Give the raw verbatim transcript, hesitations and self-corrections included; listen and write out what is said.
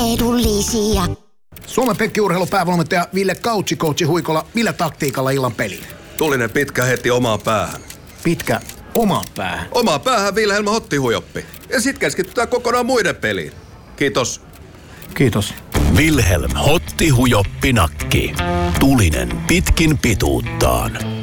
Edullisia. Suomen Pekki-urheilun päävalmentaja Ville Kautsi coachi Huikola. Millä taktiikalla illan peliin? Tulinen pitkä heti omaan päähän. Pitkä omaan päähän? Omaan päähän Vilhelm Hottihujoppi. Ja sit keskitytään kokonaan muiden peliin. Kiitos. Kiitos. Vilhelm Hottihujoppi nakki. Tulinen pitkin pituuttaan.